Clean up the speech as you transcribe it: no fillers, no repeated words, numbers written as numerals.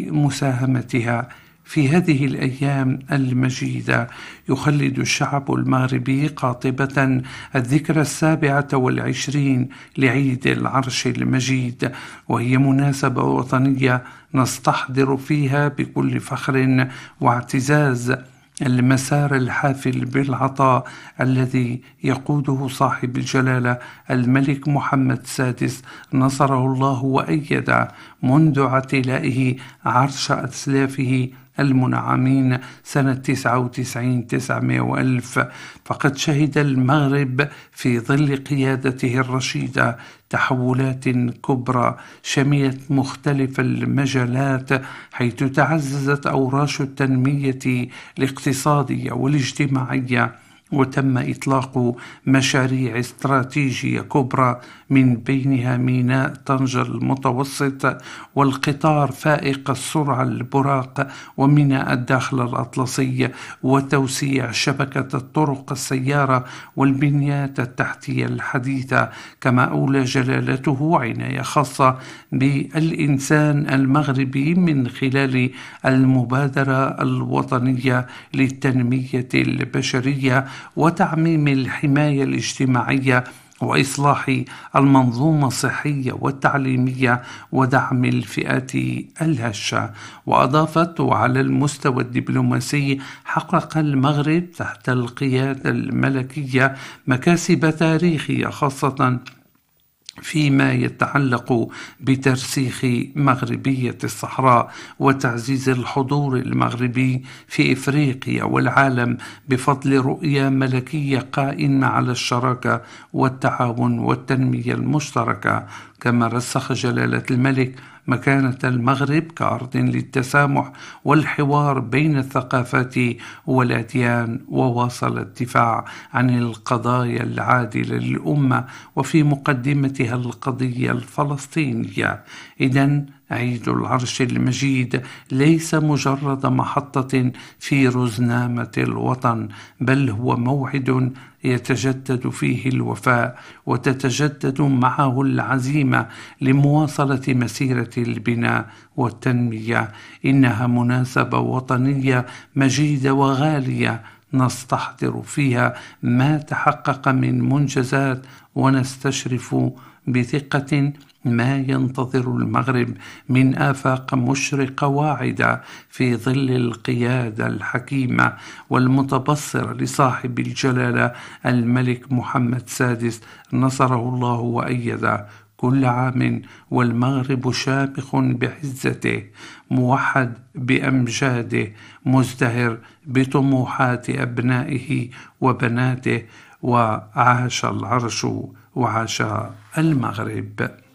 مساهمتها. في هذه الأيام المجيدة يخلد الشعب المغربي قاطبة الذكرى 27 لعيد العرش المجيد، وهي مناسبة وطنية نستحضر فيها بكل فخر واعتزاز المسار الحافل بالعطاء الذي يقوده صاحب الجلالة الملك محمد السادس نصره الله وأيده منذ اعتلائه عرش أسلافه المنعمين سنة 99 900 وألف. فقد شهد المغرب في ظل قيادته الرشيدة تحولات كبرى شملت مختلف المجالات، حيث تعززت أوراش التنمية الاقتصادية والاجتماعية، وتم إطلاق مشاريع استراتيجية كبرى من بينها ميناء طنجة المتوسط، والقطار فائق السرعة البراق، وميناء الداخل الأطلسي، وتوسيع شبكة الطرق السيارة والبنيات التحتية الحديثة. كما أولى جلالته عناية خاصة بالإنسان المغربي من خلال المبادرة الوطنية للتنمية البشرية وتعميم الحماية الاجتماعية وإصلاح المنظومة الصحية والتعليمية ودعم الفئات الهشة. وأضافت: وعلى المستوى الدبلوماسي حقق المغرب تحت القيادة الملكية مكاسب تاريخية، خاصة فيما يتعلق بترسيخ مغربية الصحراء وتعزيز الحضور المغربي في إفريقيا والعالم بفضل رؤية ملكية قائمة على الشراكة والتعاون والتنمية المشتركة. كما رسخ جلالة الملك مكانة المغرب كأرض للتسامح والحوار بين الثقافات والأديان، وواصل الدفاع عن القضايا العادلة للأمة وفي مقدمتها القضية الفلسطينية. إذن عيد العرش المجيد ليس مجرد محطة في رزنامة الوطن، بل هو موعد يتجدد فيه الوفاء وتتجدد معه العزيمة لمواصلة مسيرة البناء والتنمية. إنها مناسبة وطنية مجيدة وغالية نستحضر فيها ما تحقق من منجزات، ونستشرف بثقة ما ينتظر المغرب من آفاق مشرقة واعدة في ظل القيادة الحكيمة والمتبصرة لصاحب الجلالة الملك محمد السادس نصره الله وأيده. كل عام والمغرب شامخ بعزته، موحد بأمجاده، مزدهر بطموحات أبنائه وبناته. وعاش العرش وعاش المغرب.